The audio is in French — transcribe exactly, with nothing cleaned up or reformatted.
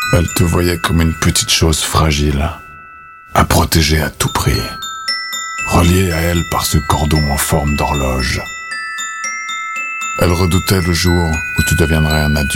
Elle te voyait comme une petite chose fragile, à protéger à tout prix, reliée à elle par ce cordon en forme d'horloge. Elle redoutait le jour où tu deviendrais un adulte.